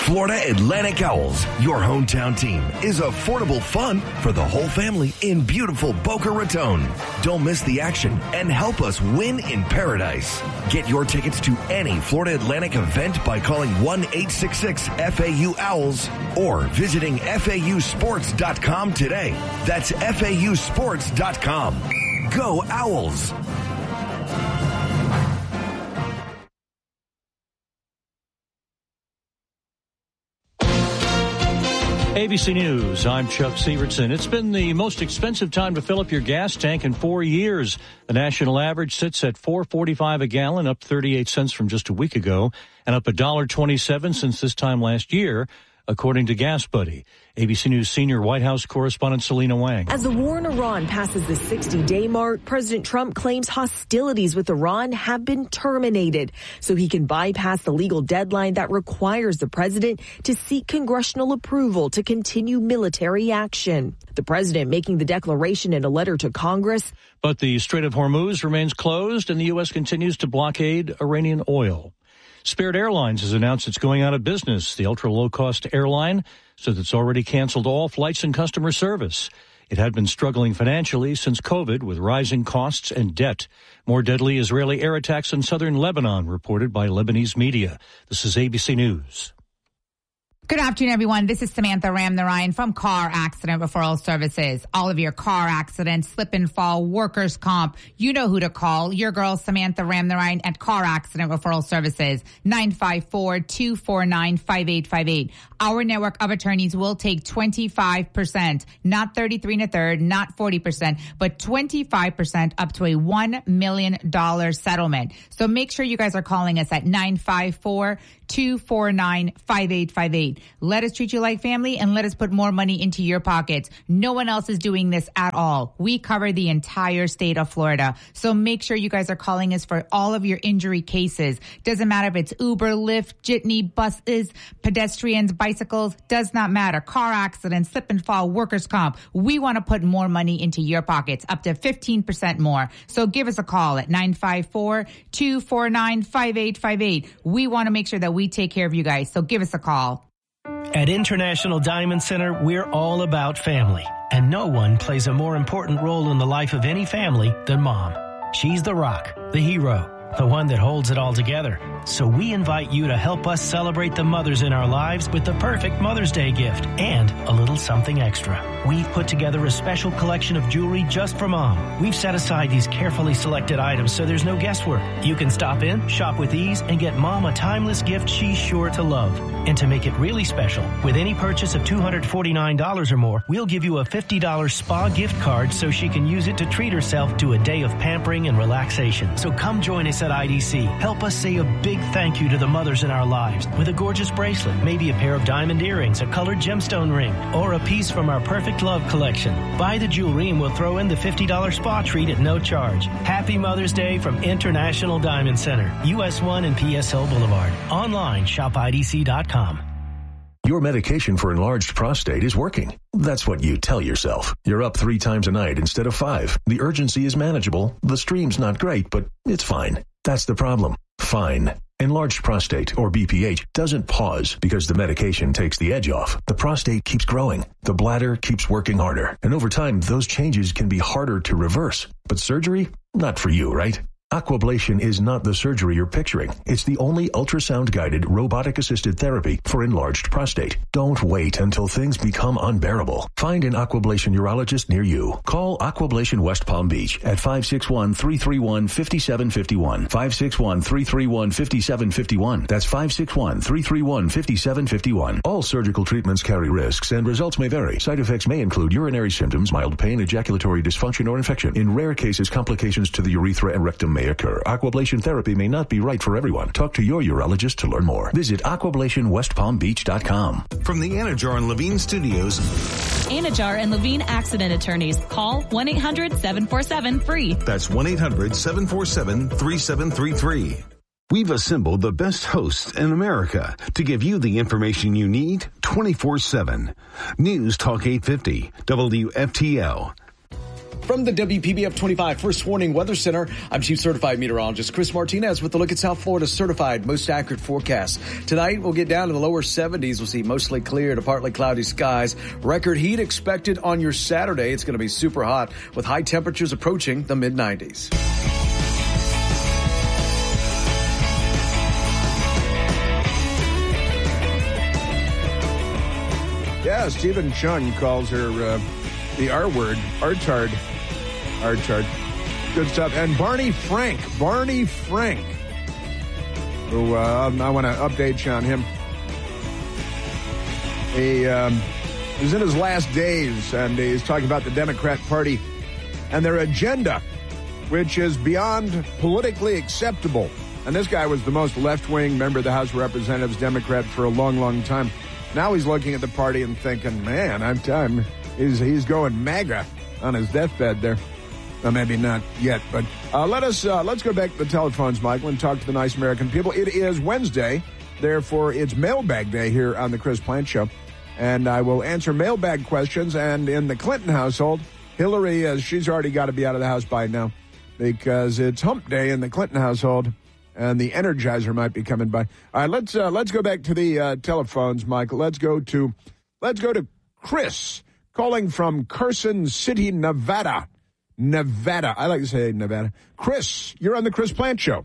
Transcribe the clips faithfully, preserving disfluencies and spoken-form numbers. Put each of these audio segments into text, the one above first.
Florida Atlantic Owls, your hometown team, is affordable fun for the whole family in beautiful Boca Raton. Don't miss the action and help us win in paradise. Get your tickets to any Florida Atlantic event by calling one eight six six F A U Owls or visiting F A U sports dot com today. That's F A U sports dot com. Go Owls! A B C News, I'm Chuck Severson. It's been the most expensive time to fill up your gas tank in four years. The national average sits at four forty-five a gallon, up thirty-eight cents from just a week ago, and up one dollar twenty-seven since this time last year, according to Gas Buddy. A B C News senior White House correspondent Selena Wang. As the war in Iran passes the sixty-day mark, President Trump claims hostilities with Iran have been terminated so he can bypass the legal deadline that requires the president to seek congressional approval to continue military action. The president making the declaration in a letter to Congress. But the Strait of Hormuz remains closed and the U S continues to blockade Iranian oil. Spirit Airlines has announced it's going out of business. The ultra-low-cost airline says it's already canceled all flights and customer service. It had been struggling financially since COVID with rising costs and debt. More deadly Israeli air attacks in southern Lebanon, reported by Lebanese media. This is A B C News. Good afternoon, everyone. This is Samantha Ramnarayan from Car Accident Referral Services. All of your car accidents, slip and fall, workers' comp, you know who to call. Your girl, Samantha Ramnarayan at Car Accident Referral Services, nine five four, two four nine, five eight five eight. Our network of attorneys will take twenty-five percent, not thirty-three and a third, not forty percent, but twenty-five percent up to a one million dollars settlement. So make sure you guys are calling us at nine five four, two four nine, five eight five eight. Let us treat you like family and let us put more money into your pockets. No one else is doing this at all. We cover the entire state of Florida. So make sure you guys are calling us for all of your injury cases. Doesn't matter if it's Uber, Lyft, jitney, buses, pedestrians, bicycles, does not matter. Car accidents, slip and fall, workers' comp. We want to put more money into your pockets, up to fifteen percent more. So give us a call at nine five four, two four nine, five eight five eight. We want to make sure that we take care of you guys. So give us a call. At International Diamond Center, we're all about family. And no one plays a more important role in the life of any family than Mom. She's the rock, the hero, the one that holds it all together. So we invite you to help us celebrate the mothers in our lives with the perfect Mother's Day gift and a little something extra. We've put together a special collection of jewelry just for Mom. We've set aside these carefully selected items so there's no guesswork. You can stop in, shop with ease, and get Mom a timeless gift she's sure to love. And to make it really special, with any purchase of two hundred forty-nine dollars or more, we'll give you a fifty dollars spa gift card so she can use it to treat herself to a day of pampering and relaxation. So come join us at I D C. Help us say a big thank you to the mothers in our lives with a gorgeous bracelet, maybe a pair of diamond earrings, a colored gemstone ring, or a piece from our Perfect Love collection. Buy the jewelry and we'll throw in the fifty dollars spa treat at no charge. Happy Mother's Day from International Diamond Center, U S one and P S L Boulevard. Online, shop I D C dot com. Your medication for enlarged prostate is working. That's what you tell yourself. You're up three times a night instead of five. The urgency is manageable. The stream's not great, but it's fine. That's the problem. Fine. Enlarged prostate, or B P H, doesn't pause because the medication takes the edge off. The prostate keeps growing. The bladder keeps working harder. And over time, those changes can be harder to reverse. But surgery? Not for you, right? Aquablation is not the surgery you're picturing. It's the only ultrasound-guided, robotic-assisted therapy for enlarged prostate. Don't wait until things become unbearable. Find an Aquablation urologist near you. Call Aquablation West Palm Beach at five six one, three three one, five seven five one. five six one, three three one, five seven five one. That's five six one, three three one, five seven five one. All surgical treatments carry risks and results may vary. Side effects may include urinary symptoms, mild pain, ejaculatory dysfunction, or infection. In rare cases, complications to the urethra and rectum may occur. Aquablation therapy may not be right for everyone. Talk to your urologist to learn more. Visit aquablation west palm beach dot com. From the Anajar and Levine Studios. Anajar and Levine Accident Attorneys. Call one eight hundred, seven four seven, F R E E. That's one eight hundred, seven four seven, three seven three three. We've assembled the best hosts in America to give you the information you need twenty-four seven. News Talk eight fifty, W F T L. From the W P B F twenty-five First Warning Weather Center, I'm Chief Certified Meteorologist Chris Martinez with a look at South Florida's certified most accurate forecast. Tonight, we'll get down to the lower seventies. We'll see mostly clear to partly cloudy skies. Record heat expected on your Saturday. It's going to be super hot with high temperatures approaching the mid nineties. Yeah, Stephen Chung calls her uh, the R word, Artard. Artard. Good stuff. And Barney Frank. Barney Frank. Who, uh, I want to update you on him. He um, is in his last days, and he's talking about the Democrat Party and their agenda, which is beyond politically acceptable. And this guy was the most left-wing member of the House of Representatives, Democrat, for a long, long time. Now he's looking at the party and thinking, man, I'm, I'm he's, he's going MAGA on his deathbed there. Well, maybe not yet, but uh, let us, uh, let's go back to the telephones, Michael, and talk to the nice American people. It is Wednesday, therefore it's mailbag day here on the Chris Plant Show, and I will answer mailbag questions. And in the Clinton household, Hillary, uh, she's already got to be out of the house by now because it's hump day in the Clinton household, and the Energizer might be coming by. All right, let's uh, let's go back to the uh, telephones, Michael. Let's go to let's go to Chris calling from Carson City, Nevada. Nevada. I like to say Nevada. Chris, you're on the Chris Plant Show.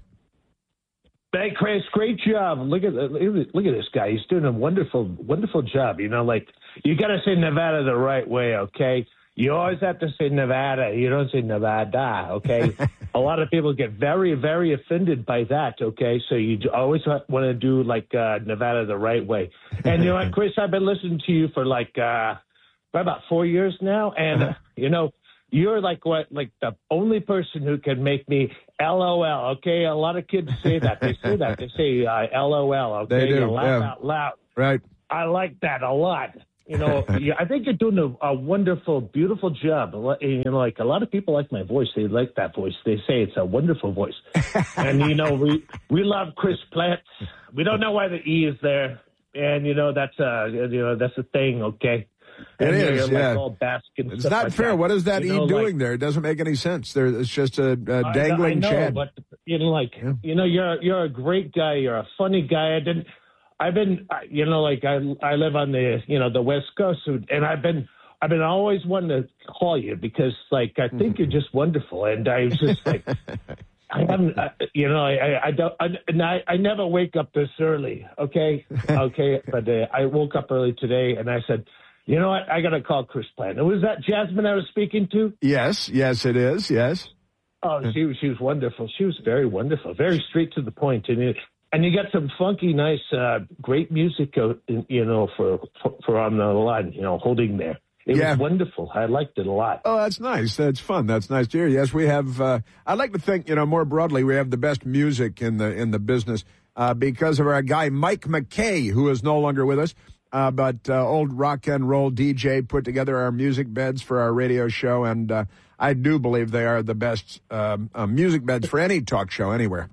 Hey, Chris, great job. Look at look at this guy. He's doing a wonderful, wonderful job. You know, like, you got to say Nevada the right way, okay? You always have to say Nevada. You don't say Nevada, okay? A lot of people get very, very offended by that, okay? So you always want to do, like, uh, Nevada the right way. And, you know what, Chris, I've been listening to you for, like, uh, for about four years now. And, uh, you know, you're like what, like the only person who can make me L O L. Okay, a lot of kids say that. They say that. They say uh, L O L. Okay, they do. You laugh Yeah. out loud. Right. I like that a lot. You know, yeah, I think you're doing a, a wonderful, beautiful job. You know, like a lot of people like my voice. They like that voice. They say it's a wonderful voice. And you know, we we love Chris Plant. We don't know why the E is there, and you know that's uh you know that's a thing. Okay. It and is, you're, yeah. Like, all basque and it's stuff not like fair. that. What is that you E know, doing like, there? It doesn't make any sense. There, it's just a, a dangling I, I know, Chad. But you know, like yeah. you know, you're you're a great guy. You're a funny guy. I didn't. I've been, you know, like I I live on the you know the West Coast, and I've been I've been always wanting to call you because like I think you're just wonderful, and I was just like. I haven't, uh, you know, I, I don't, I, and I, I never wake up this early. Okay. Okay. But uh, I woke up early today and I said, you know what? I got to call Chris Plant. And was that Jasmine I was speaking to? Yes. Yes, it is. Yes. Oh, she was, she was wonderful. She was very wonderful, very straight to the point. And it, and you got some funky, nice, uh, great music, uh, you know, for, for, for on the line, you know, holding there. It yeah. was wonderful. I liked it a lot. Oh, that's nice. That's fun. That's nice to hear. Yes, we have, uh, I like to think, you know, more broadly, we have the best music in the, in the business, uh, because of our guy, Mike McKay, who is no longer with us. Uh, but, uh, old rock and roll D J put together our music beds for our radio show. And, uh, I do believe they are the best, um, uh, music beds for any talk show anywhere.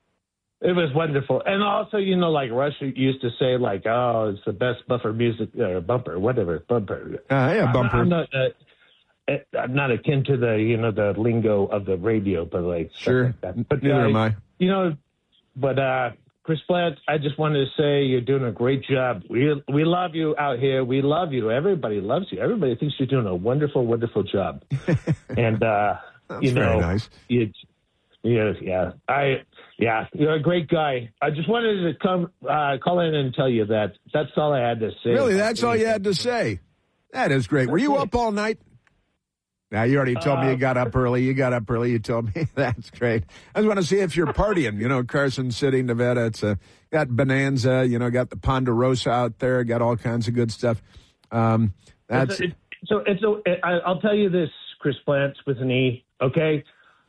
It was wonderful. And also, you know, like Rush used to say, like, oh, it's the best buffer music, uh, bumper, whatever, bumper. Uh, yeah, bumper. I'm not, uh, I'm not akin to the, you know, the lingo of the radio, but like, sure. Like that. But, neither uh, am I. You know, but, uh, Chris Plant, I just wanted to say you're doing a great job. We we love you out here. We love you. Everybody loves you. Everybody thinks you're doing a wonderful, wonderful job. And, uh, That's you know, very nice. You, yeah, yeah. I, yeah, you're a great guy. I just wanted to come, uh, call in and tell you that. That's all I had to say. Really, that's all you had to say? That is great. Were you up all night? Now, you already told uh, me you got up early. You got up early. You told me. That's great. I just want to see if you're partying. You know, Carson City, Nevada. It's a, got Bonanza, you know, got the Ponderosa out there, got all kinds of good stuff. Um, that's it's a, it, So it's a, it, I, I'll tell you this, Chris Plant with an E, okay?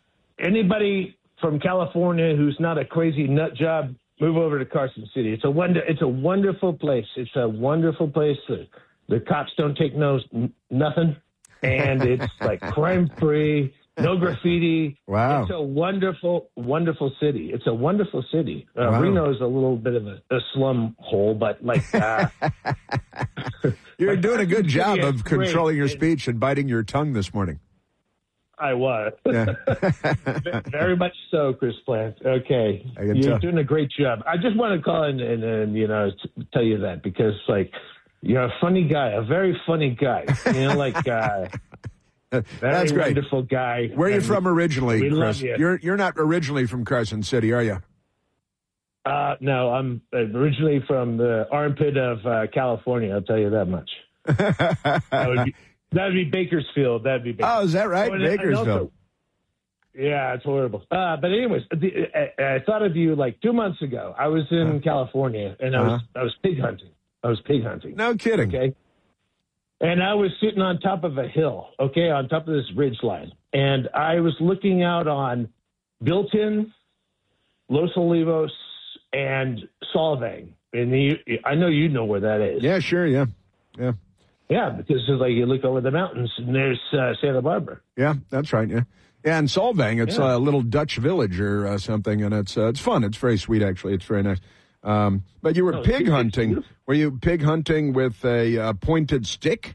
Anybody from California who's not a crazy nut job, move over to Carson City. It's a wonder. It's a wonderful place. It's a wonderful place. The, the cops don't take no nothing, and it's like crime free, no graffiti. Wow! It's a wonderful, wonderful city. It's a wonderful city. Uh, wow. Reno is a little bit of a, a slum hole, but like uh, you're like doing a good Carson job City of controlling your speech and biting your tongue this morning. I was. Yeah. Very much so, Chris Plant. Okay. You're tell. doing a great job. I just want to call in and, and you know, t- tell you that because, like, you're a funny guy, a very funny guy. You know, like, uh, very That's great. wonderful guy. Where are you And from originally, we Chris? love you. You're, you're not originally from Carson City, are you? Uh, no, I'm originally from the armpit of uh, California. I'll tell you that much. that would be that would be Bakersfield. That'd be. Bakersfield. Oh, is that right, Oh, and- and Bakersfield? also- yeah, it's horrible. Uh, but anyways, the, I, I thought of you like two months ago. I was in Uh-huh. California and I was Uh-huh. I was pig hunting. I was pig hunting. No kidding. Okay. And I was sitting on top of a hill. Okay, on top of this ridge line, and I was looking out on Bilton, Los Olivos, and Solvang. And the, I know you know where that is. Yeah, sure, yeah. Yeah. Yeah, because it's like you look over the mountains and there's uh, Santa Barbara. Yeah, that's right, yeah. Yeah, and Solvang, it's Yeah. a little Dutch village or uh, something, and it's uh, it's fun. It's very sweet, actually. It's very nice. Um, but you were Oh, pig it's hunting. beautiful. Were you pig hunting with a uh, pointed stick?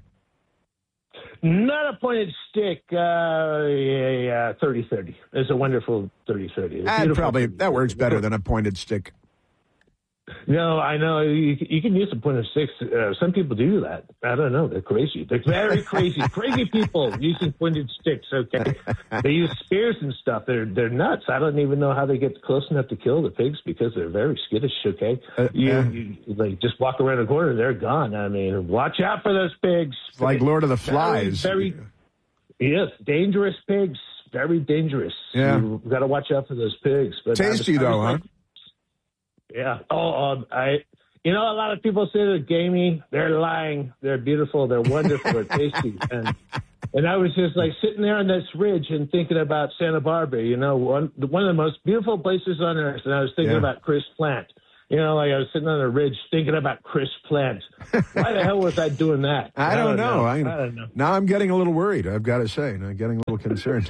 Not a pointed stick. Uh, yeah, yeah, thirty thirty. It's a wonderful thirty thirty. It's Ah, beautiful. probably that works better than a pointed stick. No, I know. You, you can use a pointed stick. Uh, some people do that. I don't know. They're crazy. They're very crazy. Crazy people using pointed sticks, okay? They use spears and stuff. They're they're nuts. I don't even know how they get close enough to kill the pigs because they're very skittish, okay? Uh, you, uh, you like just walk around a corner, they're gone. I mean, watch out for those pigs. It's like Lord of the Flies. Very, very yes, dangerous pigs. Very dangerous. Yeah. You've got to watch out for those pigs. But I was- Tasty, I was though, like, huh? Yeah. Oh, um, I. You know, a lot of people say they're gamey. They're lying. They're beautiful. They're wonderful. They're tasty. And and I was just like sitting there on this ridge and thinking about Santa Barbara. You know, one one of the most beautiful places on earth. And I was thinking Yeah. about Chris Plant. You know, like I was sitting on a ridge thinking about Chris Plant. Why the hell was I doing that? I don't know. I, I don't know. Now I'm getting a little worried, I've got to say. I'm getting a little concerned.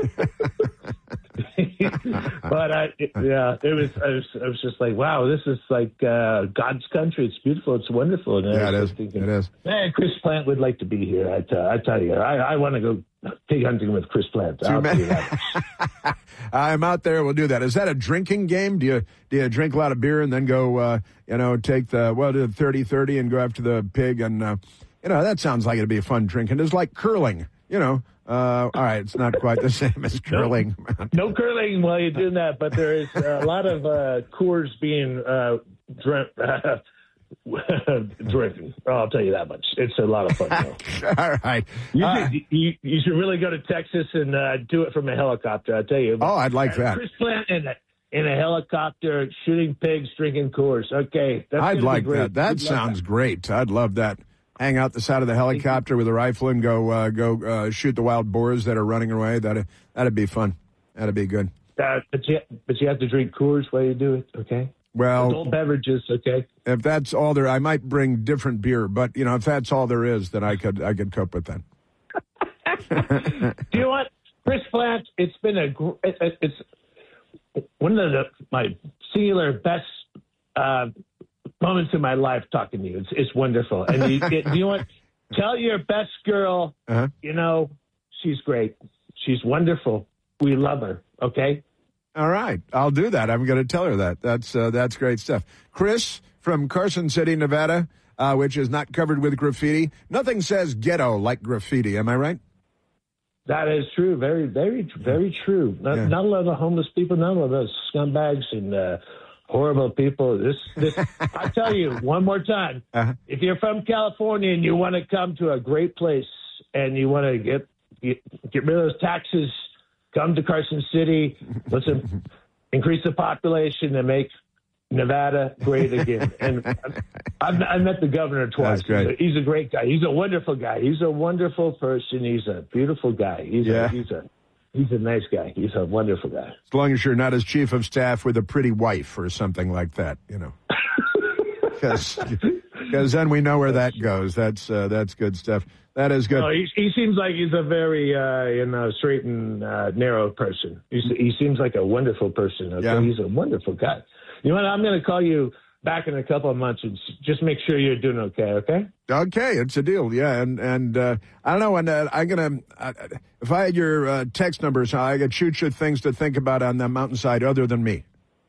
But I, it- yeah, it was, I was. I was just like, wow, this is like uh, God's country. It's beautiful. It's wonderful. And I Yeah, it was is. just thinking, It is. Man, Chris Plant would like to be here. I, t- I tell you, I, I want to go pig hunting with Chris Plant. I'll tell you that. I'm out there. We'll do that. Is that a drinking game? Do you do you drink a lot of beer and then go, uh, you know, take the well, do the thirty thirty and go after the pig? And uh, you know, that sounds like it'd be fun drinking. It's like curling. You know, uh, all right, it's not quite the same as curling. No curling while you're doing that, but there is a lot of uh, Coors being uh, drink, uh, drinking. I'll tell you that much. It's a lot of fun. Though. All right. You, Uh, should, you, you should really go to Texas and uh, do it from a helicopter. I tell you. Oh, I'd like that. Chris Plant in a in a helicopter shooting pigs, drinking Coors. Okay, that's I'd gonna be like great. that. That We'd love sounds great. I'd love that. Hang out the side of the helicopter with a rifle and go uh, go uh, shoot the wild boars that are running away. That that'd be fun. That'd be good. Uh, but you but you have to drink Coors while you do it. Okay. Well, Adult beverages. Okay. if that's all there, I might bring different beer. But you know, if that's all there is, then I could I could cope with that. Do you know what, Chris Plant? It's been a gr- it, it, it's one of the my singular best uh, moments in my life talking to you. It's it's wonderful. And you, it, you know what? Tell your best girl, Uh-huh. you know, she's great. She's wonderful. We love her. Okay. All right, I'll do that. I'm going to tell her that. That's uh, that's great stuff. Chris from Carson City, Nevada, uh, which is not covered with graffiti. Nothing says ghetto like graffiti. Am I right? That is true. Very, very, very true. Not, Yeah. not a lot of homeless people. Not a lot of those scumbags and uh, horrible people. This, this. I tell you one more time. Uh-huh. If you're from California and you want to come to a great place and you want to get, get get rid of those taxes, come to Carson City. Let's um, increase the population and make Nevada great again. And I've, I've met the governor twice. That's great. He's a, he's a great guy. He's a wonderful guy. He's a wonderful person. He's a beautiful guy. He's Yeah. a, he's a he's a nice guy. He's a wonderful guy. As long as you're not his chief of staff with a pretty wife or something like that, you know. Because then we know where that goes. That's uh, that's good stuff. That is good. No, he, he seems like he's a very uh, you know straight and uh, narrow person. He's, he seems like a wonderful person. Okay? Yeah. He's a wonderful guy. You know what? I'm going to call you back in a couple of months and just make sure you're doing okay, okay? Okay, it's a deal, yeah. And and uh, I don't know, and uh, I'm going to, uh, if I had your uh, text numbers, I could shoot you things to think about on the mountainside other than me.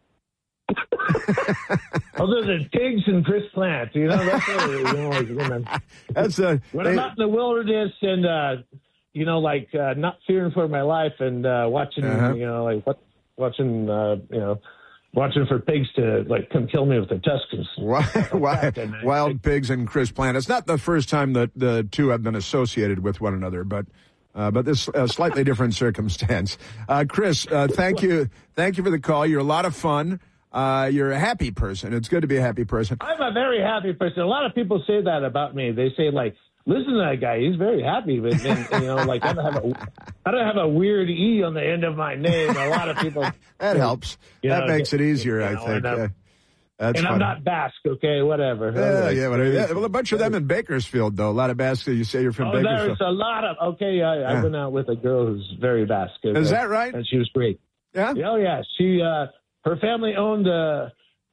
Other than pigs and Chris Plant, you know, that's what it is. You know, like, you know, that's, uh, when they, I'm out in the wilderness and, uh, you know, like uh, not fearing for my life and uh, watching, uh-huh. you know, like what, watching, uh, you know, watching for pigs to like come kill me with their tusks. Wild, wild, wild pigs and Chris Plant. It's not the first time that the two have been associated with one another, but uh, but this a slightly different circumstance. Uh, Chris, uh, thank you, thank you for the call. You're a lot of fun. Uh, you're a happy person. It's good to be a happy person. I'm a very happy person. A lot of people say that about me. They say like, listen to that guy. He's very happy. But then, you know, like I don't have a, I don't have a weird E on the end of my name. A lot of people. That helps. That know, makes it easier, you know, I think. And, uh, that's and I'm not Basque, okay? Whatever. Yeah, like, yeah, whatever. Yeah. Well, a bunch of them in Bakersfield, though. A lot of Basque. You say you're from oh, Bakersfield. There's a lot of. Okay, I, I yeah. went out with a girl who's very Basque. Okay? Is that right? And she was great. Yeah. Oh yeah. She, uh, her family owned a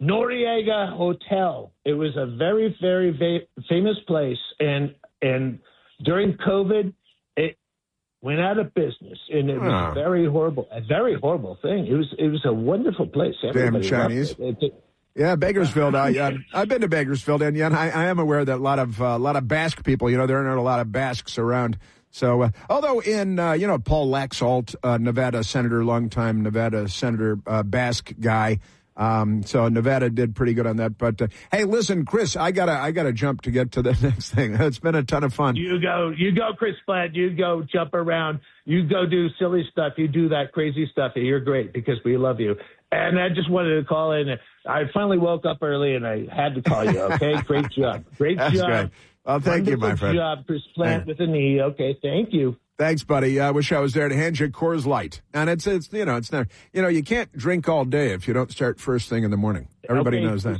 Noriega Hotel. It was a very, very va- famous place, and and during COVID, it went out of business, and it was oh. a very horrible, a very horrible thing. It was it was a wonderful place. Everybody Damn Chinese. It. It, it, yeah, Bakersfield. I, uh, I've been to Bakersfield, and yeah, I, I am aware that a lot of uh, a lot of Basque people. You know, there aren't a lot of Basques around. So, uh, although in uh, you know Paul Laxalt, uh, Nevada senator, longtime Nevada senator, uh, Basque guy. Um, so Nevada did pretty good on that. But uh, hey, listen, Chris, I gotta I gotta jump to get to the next thing. It's been a ton of fun. You go, you go, Chris Plant. You go jump around. You go do silly stuff. You do that crazy stuff. You're great because we love you. And I just wanted to call in. I finally woke up early and I had to call you. Okay, great job, great That's job. Great. Well, thank Wonderful you, my friend. Good job, Chris Plant with an E. Okay, thank you. Thanks, buddy. I wish I was there to hand you Coors Light. And it's, it's you know, it's not, you know, you can't drink all day if you don't start first thing in the morning. Everybody okay. knows that.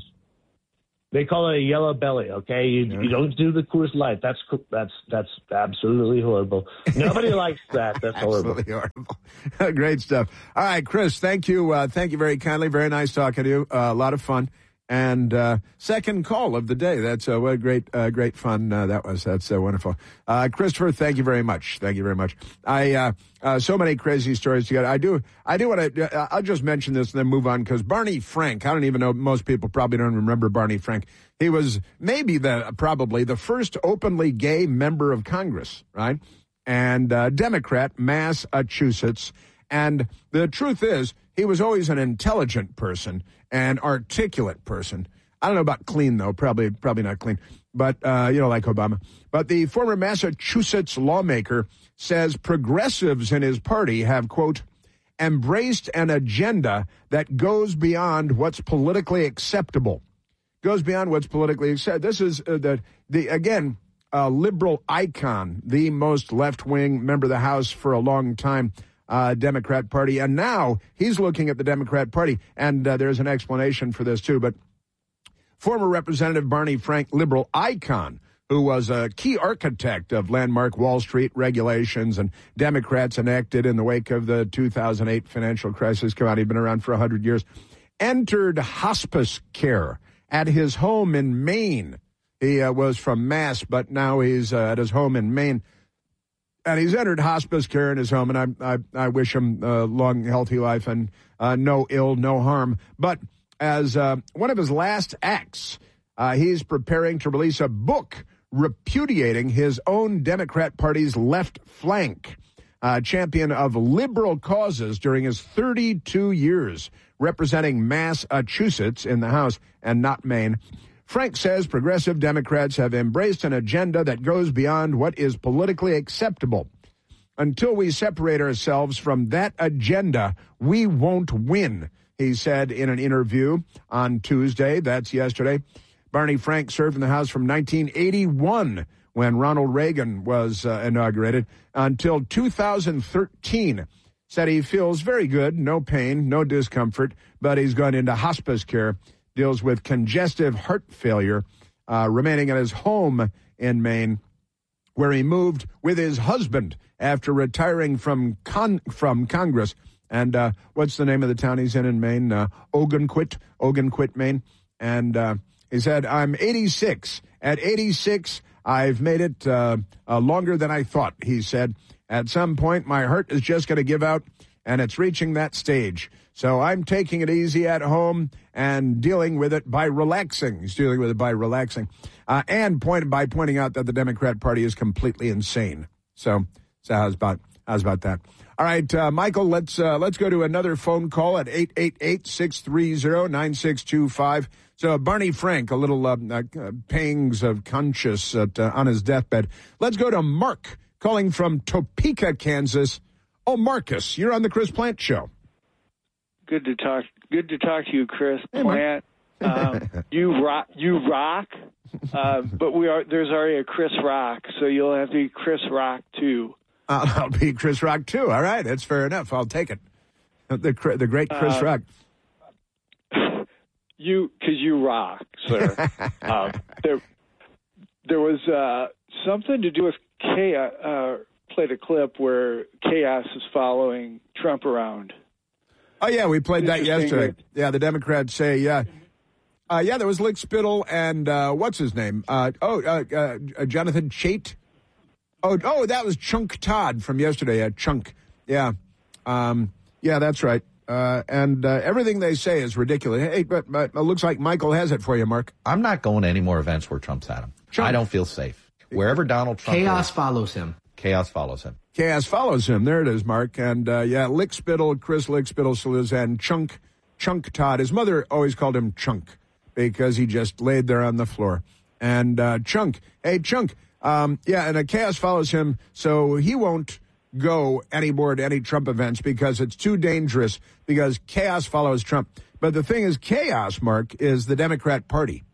They call it a yellow belly, okay? You, yeah. you don't do the Coors Light. That's that's that's absolutely horrible. Nobody likes that. That's horrible. Absolutely horrible. Great stuff. All right, Chris, thank you. Uh, thank you very kindly. Very nice talking to you. Uh, a lot of fun. And uh, second call of the day. That's uh, what great, uh, great fun uh, that was. That's uh, wonderful. Uh, Christopher, thank you very much. Thank you very much. I uh, uh, so many crazy stories together. I do. I do want to. Uh, I'll just mention this and then move on because Barney Frank. I don't even know. Most people probably don't remember Barney Frank. He was maybe the probably the first openly gay member of Congress, right? And uh, Democrat, Massachusetts. And the truth is, he was always an intelligent person. An articulate person. I don't know about clean, though. Probably probably not clean. But, uh, you know, like Obama. But the former Massachusetts lawmaker says progressives in his party have, quote, embraced an agenda that goes beyond what's politically acceptable. Goes beyond what's politically acceptable. This is, uh, the, the again, a liberal icon, the most left-wing member of the House for a long time. Uh, Democrat Party, and now he's looking at the Democrat Party, and uh, there's an explanation for this too, but former Representative Barney Frank, liberal icon, who was a key architect of landmark Wall Street regulations and Democrats enacted in the wake of the two thousand eight financial crisis, come out, he'd been around for one hundred years, entered hospice care at his home in Maine. He uh, was from Mass, but now he's uh, at his home in Maine. And he's entered hospice care in his home, and I I, I wish him a long, healthy life and uh, no ill, no harm. But as uh, one of his last acts, uh, he's preparing to release a book repudiating his own Democrat Party's left flank, uh, champion of liberal causes during his thirty-two years representing Massachusetts in the House and not Maine. Frank says progressive Democrats have embraced an agenda that goes beyond what is politically acceptable. Until we separate ourselves from that agenda, we won't win, he said in an interview on Tuesday. That's yesterday. Barney Frank served in the House from nineteen eighty-one, when Ronald Reagan was uh, inaugurated, until two thousand thirteen. Said he feels very good, no pain, no discomfort, but he's gone into hospice care. Deals with congestive heart failure, uh, remaining at his home in Maine, where he moved with his husband after retiring from con- from Congress. And uh, what's the name of the town he's in in Maine? Uh, Ogunquit, Ogunquit, Maine. And uh, he said, I'm eighty-six. At eighty-six, I've made it uh, uh, longer than I thought, he said. At some point, my heart is just going to give out, and it's reaching that stage. So I'm taking it easy at home and dealing with it by relaxing. He's dealing with it by relaxing. Uh, and point, by pointing out that the Democrat Party is completely insane. So, so how's about, how's about that? All right, uh, Michael, let's uh, let's go to another phone call at eight eight eight, six three zero, nine six two five. So Barney Frank, a little uh, uh, pangs of conscience at, uh, on his deathbed. Let's go to Mark, calling from Topeka, Kansas. Oh, Marcus, you're on the Chris Plant Show. Good to talk. Good to talk to you, Chris hey, Plant. Um, you rock. You rock. Uh, but we are. There's already a Chris Rock, so you'll have to be Chris Rock too. Uh, I'll be Chris Rock too. All right, that's fair enough. I'll take it. The the great Chris uh, Rock. You, because you rock, sir. um, there, there was uh, something to do with chaos. Uh, played a clip where chaos is following Trump around. Oh yeah, we played that yesterday. Yeah, the Democrats say yeah. Uh, yeah, there was Lick Spittle and uh, what's his name? Uh, oh, uh, uh, Jonathan Chait. Oh, oh, that was Chunk Todd from yesterday. Uh, Chunk, yeah, um, yeah, that's right. Uh, and uh, everything they say is ridiculous. Hey, but, but it looks like Michael has it for you, Mark. I'm not going to any more events where Trump's at him. Chunk. I don't feel safe. Wherever Donald Trump Chaos is, follows him. Chaos follows him. Chaos follows him. There it is, Mark. And uh, yeah, Lick Spittle, Chris Lick Spittle, and Chunk, Chunk Todd. His mother always called him Chunk because he just laid there on the floor. And uh, Chunk, hey, Chunk. Um, yeah, and a chaos follows him, so he won't go anymore to any Trump events because it's too dangerous, because chaos follows Trump. But the thing is, chaos, Mark, is the Democrat Party.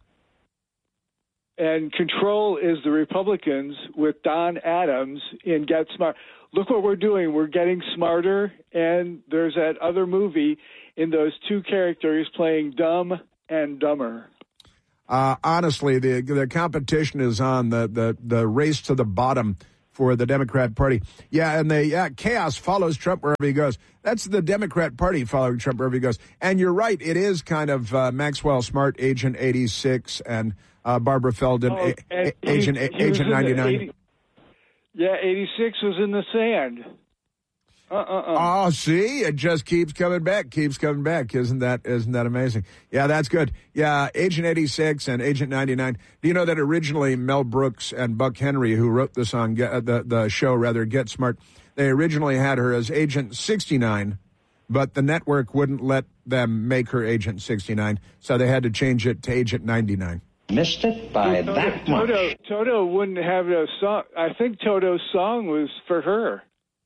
And control is the Republicans with Don Adams in Get Smart. Look what we're doing. We're getting smarter, and there's that other movie in those two characters playing Dumb and Dumber. Uh, honestly, the the competition is on, the, the, the race to the bottom for the Democrat Party. Yeah, and the yeah, chaos follows Trump wherever he goes. That's the Democrat Party following Trump wherever he goes. And you're right, it is kind of uh, Maxwell Smart, Agent eighty-six, and uh, Barbara Feldon, oh, a, a, Agent he, he Agent ninety-nine. eighty, yeah, eighty-six was in the sand. Uh-uh-uh. Oh, see, it just keeps coming back, keeps coming back. Isn't that isn't that amazing? Yeah, that's good. Yeah, Agent eighty-six and Agent ninety-nine. Do you know that originally Mel Brooks and Buck Henry, who wrote the song, the the show rather, Get Smart, they originally had her as Agent sixty-nine, but the network wouldn't let them make her Agent sixty-nine, so they had to change it to Agent ninety-nine. Missed it by Toto, that much. Toto, Toto wouldn't have a song. I think Toto's song was for her.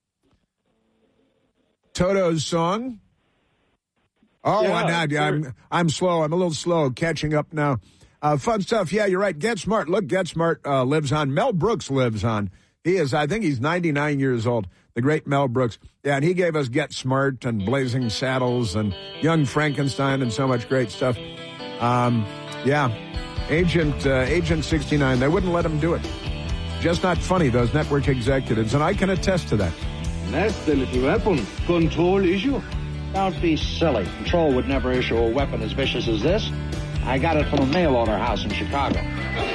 Toto's song? Oh, yeah, I'm, not, I'm I'm slow. I'm a little slow catching up now. Uh, fun stuff. Yeah, you're right. Get Smart. Look, Get Smart uh, lives on. Mel Brooks lives on. He is, I think he's ninety-nine years old. The great Mel Brooks. Yeah, and he gave us Get Smart and Blazing Saddles and Young Frankenstein and so much great stuff. Um, yeah, Agent uh, Agent sixty-nine. They wouldn't let him do it. Just not funny, those network executives, and I can attest to that. That's the little weapon. Control issue. Don't be silly. Control would never issue a weapon as vicious as this. I got it from a mail order house in Chicago.